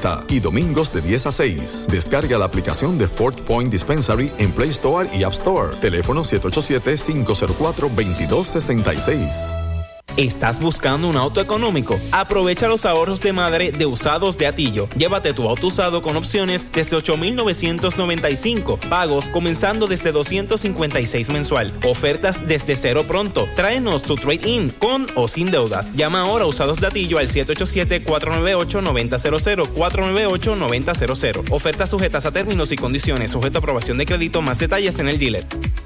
30 y domingos de 10 a 6. Descarga la aplicación de Fort Point Dispensary en Play Store y App Store. Teléfono 787-504-2266. ¿Estás buscando un auto económico? Aprovecha los ahorros de madre de Usados de Atillo. Llévate tu auto usado con opciones desde $8,995. Pagos comenzando desde $256 mensual. Ofertas desde cero pronto. Tráenos tu trade-in con o sin deudas. Llama ahora a Usados de Atillo al 787-498-9000. 498-9000. Ofertas sujetas a términos y condiciones. Sujeto a aprobación de crédito. Más detalles en el dealer.